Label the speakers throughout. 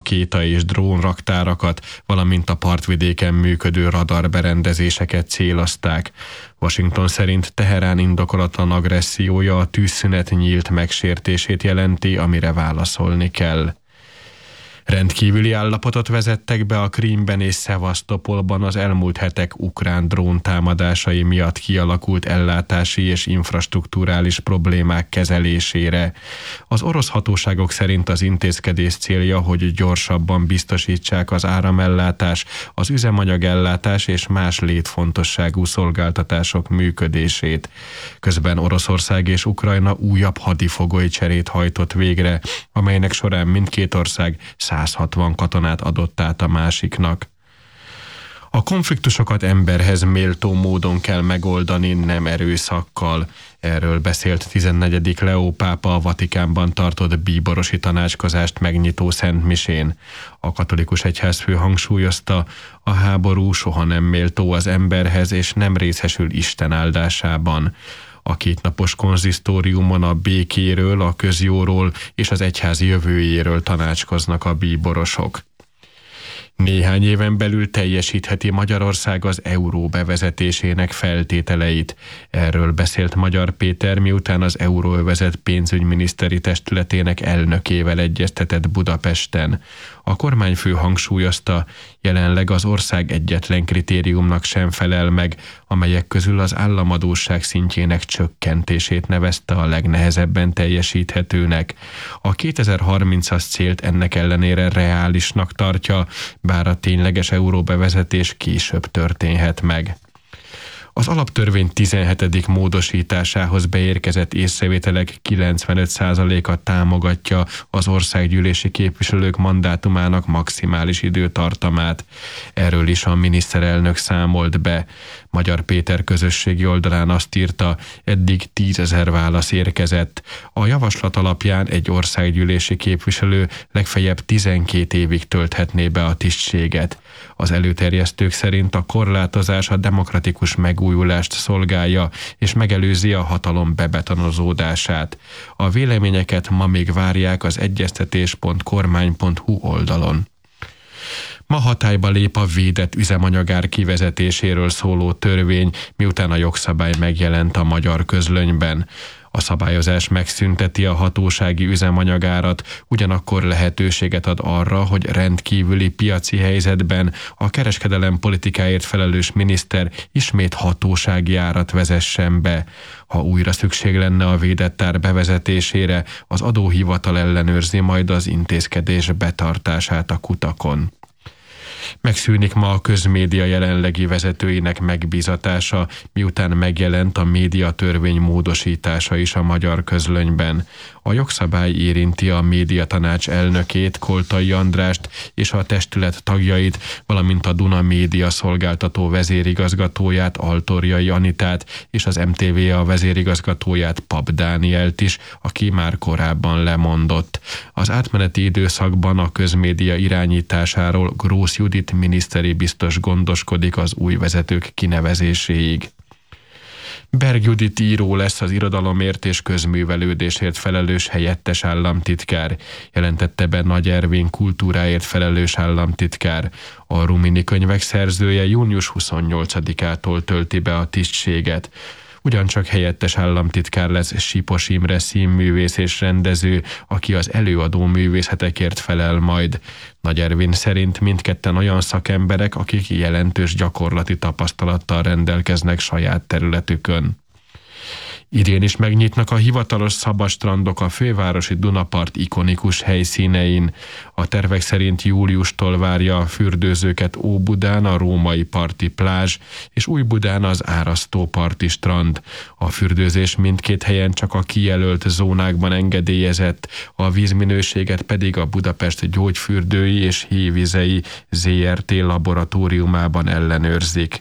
Speaker 1: rakéta és drónraktárakat, valamint a partvidéken működő radarberendezéseket célozták. Washington szerint Teherán indokolatlan agressziója a tűzszünet nyílt megsértését jelenti, amire válaszolni kell. Rendkívüli állapotot vezettek be a Krímben és Szevasztopolban az elmúlt hetek ukrán dróntámadásai miatt kialakult ellátási és infrastrukturális problémák kezelésére. Az orosz hatóságok szerint az intézkedés célja, hogy gyorsabban biztosítsák az áramellátás, az üzemanyagellátás és más létfontosságú szolgáltatások működését. Közben Oroszország és Ukrajna újabb hadifogolycserét hajtott végre, amelynek során mindkét ország 160 katonát adott át a másiknak. A konfliktusokat emberhez méltó módon kell megoldani, nem erőszakkal. Erről beszélt 14. Leó pápa a Vatikánban tartott bíborosi tanácskozást megnyitó szentmisén. A katolikus egyházfő hangsúlyozta, a háború soha nem méltó az emberhez és nem részesül Isten áldásában. A kétnapos konzisztóriumon a békéről, a közjóról és az egyház jövőjéről tanácskoznak a bíborosok. Néhány éven belül teljesítheti Magyarország az euró bevezetésének feltételeit. Erről beszélt Magyar Péter, miután az Euróövezet pénzügyminiszteri testületének elnökével egyeztetett Budapesten. A kormányfő hangsúlyozta, jelenleg az ország egyetlen kritériumnak sem felel meg, amelyek közül az államadósság szintjének csökkentését nevezte a legnehezebben teljesíthetőnek. A 2030-as célt ennek ellenére reálisnak tartja, bár a tényleges euróbevezetés később történhet meg. Az alaptörvény 17. módosításához beérkezett észrevételek 95%-a támogatja az országgyűlési képviselők mandátumának maximális időtartamát. Erről is a miniszterelnök számolt be. Magyar Péter közösségi oldalán azt írta, eddig 10 000 válasz érkezett. A javaslat alapján egy országgyűlési képviselő legfeljebb 12 évig tölthetné be a tisztséget. Az előterjesztők szerint a korlátozás a demokratikus megújulást szolgálja, és megelőzi a hatalom bebetonozódását. A véleményeket ma még várják az egyeztetés.kormány.hu oldalon. Ma hatályba lép a védett üzemanyagár kivezetéséről szóló törvény, miután a jogszabály megjelent a Magyar Közlönyben. A szabályozás megszünteti a hatósági üzemanyagárat, ugyanakkor lehetőséget ad arra, hogy rendkívüli piaci helyzetben a kereskedelem politikáért felelős miniszter ismét hatósági árat vezessen be. Ha újra szükség lenne a védett ár bevezetésére, az adóhivatal ellenőrzi majd az intézkedés betartását a kutakon. Megszűnik ma a közmédia jelenlegi vezetőinek megbízatása, miután megjelent a médiatörvény módosítása is a Magyar Közlönyben. A jogszabály érinti a médiatanács elnökét, Koltai Andrást és a testület tagjait, valamint a Duna Média szolgáltató vezérigazgatóját, Altorjai Anitát és az MTV vezérigazgatóját, Pap Dánielt is, aki már korábban lemondott. Az átmeneti időszakban a közmédia irányításáról Grósz Judit miniszteri biztos gondoskodik az új vezetők kinevezéséig. Berg Judit író lesz az irodalomért és közművelődésért felelős helyettes államtitkár, jelentette be Nagy Ervin kultúráért felelős államtitkár. A Rumini könyvek szerzője június 28-ától tölti be a tisztséget. Ugyancsak helyettes államtitkár lesz Sipos Imre színművész és rendező, aki az előadó művészetekért felel majd. Nagy Ervin szerint mindketten olyan szakemberek, akik jelentős gyakorlati tapasztalattal rendelkeznek saját területükön. Idén is megnyitnak a hivatalos szabadstrandok a fővárosi Dunapart ikonikus helyszínein. A tervek szerint júliustól várja a fürdőzőket Óbudán a római parti plázs, és Újbudán az árasztó parti strand. A fürdőzés mindkét helyen csak a kijelölt zónákban engedélyezett, a vízminőséget pedig a Budapest Gyógyfürdői és Hévizei ZRT laboratóriumában ellenőrzik.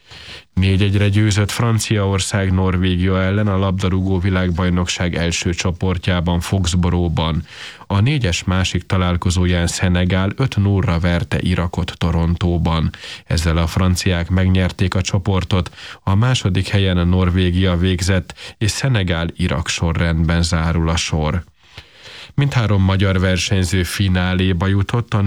Speaker 1: 4-1-re győzött Franciaország Norvégia ellen a labdarúgó világbajnokság első csoportjában Foxboróban. A 4-es másik találkozóján Szenegál 5-0-ra verte Irakot Torontóban. Ezzel a franciák megnyerték a csoportot, a második helyen a Norvégia végzett, és Szenegál-Irak sorrendben zárul a sor. Mindhárom magyar versenyző fináléba jutott, a